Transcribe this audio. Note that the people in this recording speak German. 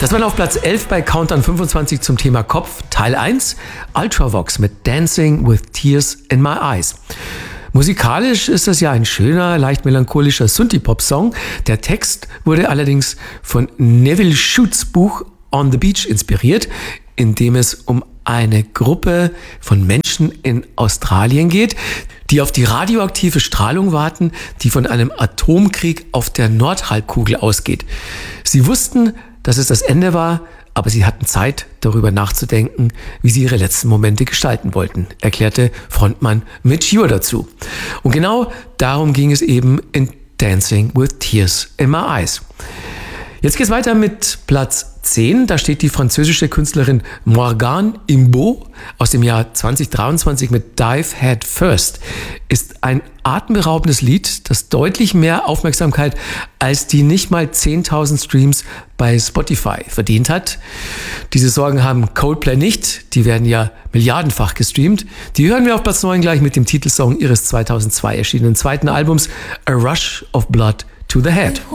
Das war auf Platz 11 bei Countdown 25 zum Thema Kopf, Teil 1, Ultravox mit Dancing with Tears in My Eyes. Musikalisch ist das ja ein schöner, leicht melancholischer Synthie-Pop-Song. Der Text wurde allerdings von Nevil Shutes Buch On the Beach inspiriert, in dem es um eine Gruppe von Menschen in Australien geht, die auf die radioaktive Strahlung warten, die von einem Atomkrieg auf der Nordhalbkugel ausgeht. Sie wussten, dass es das Ende war, aber sie hatten Zeit, darüber nachzudenken, wie sie ihre letzten Momente gestalten wollten, erklärte Frontmann Mitch Ure dazu. Und genau darum ging es eben in Dancing with Tears in My Eyes. Jetzt geht's weiter mit Platz 10. Da steht die französische Künstlerin Morgane Imbeau aus dem Jahr 2023 mit Dive Head First. Ist ein atemberaubendes Lied, das deutlich mehr Aufmerksamkeit als die nicht mal 10.000 Streams bei Spotify verdient hat. Diese Sorgen haben Coldplay nicht. Die werden ja milliardenfach gestreamt. Die hören wir auf Platz 9 gleich mit dem Titelsong ihres 2002 erschienenen zweiten Albums A Rush of Blood to the Head.